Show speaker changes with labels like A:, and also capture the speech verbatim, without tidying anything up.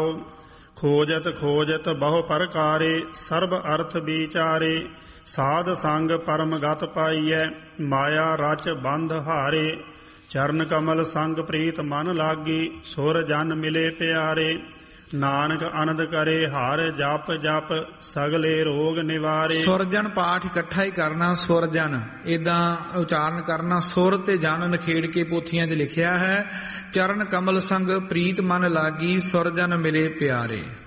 A: ਰਹਾਉ। ਖੋਜਤ ਖੋਜਤ ਬਹੁ ਪ੍ਰਕਾਰੇ ਸਰਬ ਅਰਥ ਵਿਚਾਰੇ। ਸਾਧ ਸੰਗ ਪਰਮ ਗਤ ਪਾਈਐ ਮਾਇਆ ਰਚ ਬੰਧ ਹਾਰੇ। ਚਰਨ ਕਮਲ ਸੰਗ ਪ੍ਰੀਤ ਮਨ ਲਾਗੀ ਸੁਰ ਜਨ ਮਿਲੇ ਪਿਆਰੇ। ਨਾਨਕ ਆਨੰਦ ਕਰੇ ਹਰ ਜਪ ਜਪ ਸਗਲੇ ਰੋਗ ਨਿਵਾਰੇ।
B: ਸੁਰਜਨ ਪਾਠ ਇਕੱਠਾ ਹੀ ਕਰਨਾ। ਸੁਰਜਨ ਏਦਾਂ ਉਚਾਰਨ ਕਰਨਾ। ਸੁਰ ਤੇ ਜਨ ਨਖੇੜ ਕੇ ਪੋਥੀਆਂ 'ਚ ਲਿਖਿਆ ਹੈ। ਚਰਨ ਕਮਲ ਸੰਗ ਪ੍ਰੀਤ ਮਨ ਲਾਗੀ ਸੁਰਜਨ ਮਿਲੇ ਪਿਆਰੇ।